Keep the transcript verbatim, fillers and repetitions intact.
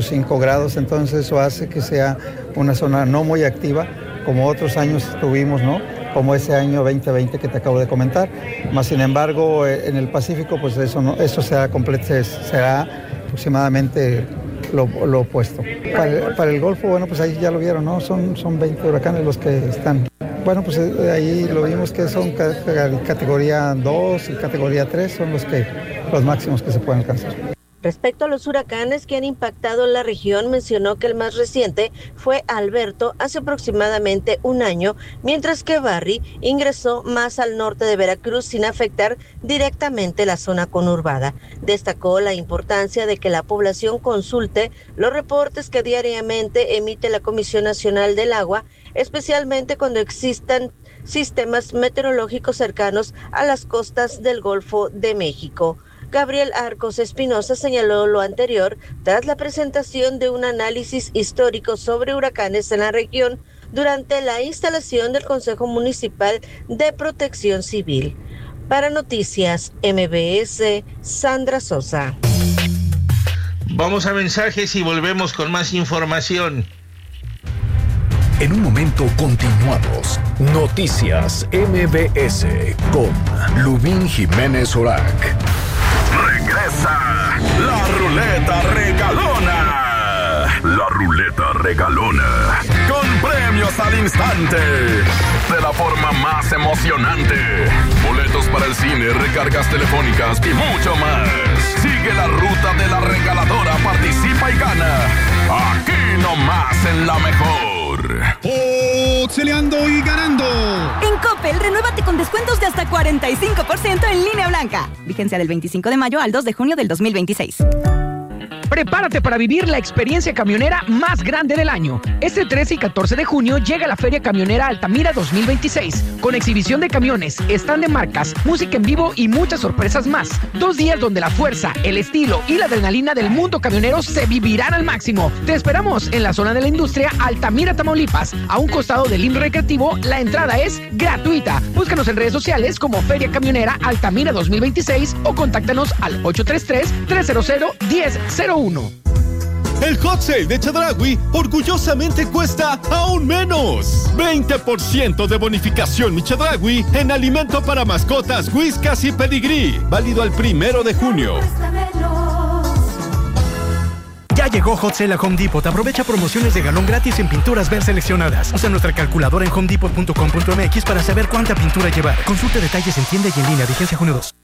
cinco grados, entonces eso hace que sea una zona no muy activa, como otros años tuvimos, ¿no? Como ese año veinte veinte que te acabo de comentar. Más sin embargo, en el Pacífico, pues eso, no, eso será, completo, será aproximadamente lo, lo opuesto. Para el, para el Golfo, bueno, pues ahí ya lo vieron, ¿no? Son, son veinte huracanes los que están. Bueno, pues ahí lo vimos que son categoría dos y categoría tres, son los, que, los máximos que se pueden alcanzar. Respecto a los huracanes que han impactado la región, mencionó que el más reciente fue Alberto hace aproximadamente un año, mientras que Barry ingresó más al norte de Veracruz sin afectar directamente la zona conurbada. Destacó la importancia de que la población consulte los reportes que diariamente emite la Comisión Nacional del Agua, especialmente cuando existan sistemas meteorológicos cercanos a las costas del Golfo de México. Gabriel Arcos Espinosa señaló lo anterior tras la presentación de un análisis histórico sobre huracanes en la región durante la instalación del Consejo Municipal de Protección Civil. Para Noticias M B S, Sandra Sosa. Vamos a mensajes y volvemos con más información. En un momento continuamos. Noticias M B S con Lubín Jiménez Orac. Regresa la ruleta regalona. La ruleta regalona. Con premios al instante. De la forma más emocionante. Boletos para el cine, recargas telefónicas y mucho más. Sigue la ruta de la regaladora, participa y gana. Aquí nomás en la mejor. ¡Oxeleando y ganando! En Coppel, renuévate con descuentos de hasta cuarenta y cinco por ciento en línea blanca. Vigencia del veinticinco de mayo al dos de junio del dos mil veintiséis. Prepárate para vivir la experiencia camionera más grande del año. Este trece y catorce de junio llega la Feria Camionera Altamira dos mil veintiséis, con exhibición de camiones, stand de marcas, música en vivo y muchas sorpresas más. Dos días donde la fuerza, el estilo y la adrenalina del mundo camionero se vivirán al máximo. Te esperamos en la zona de la industria Altamira, Tamaulipas. A un costado del lindo recreativo, la entrada es gratuita. Búscanos en redes sociales como Feria Camionera Altamira dos mil veintiséis o contáctanos al ocho tres tres, tres cero cero, uno cero cero uno. El Hot Sale de Chedraui orgullosamente cuesta aún menos. veinte por ciento de bonificación Mi Chedraui en alimento para mascotas, Whiskas y Pedigree. Válido al primero de junio. Ya llegó Hot Sale a Home Depot. Aprovecha promociones de galón gratis en pinturas ver seleccionadas. Usa nuestra calculadora en home depot punto com punto m x para saber cuánta pintura llevar. Consulte detalles en tienda y en línea. Vigencia junio dos.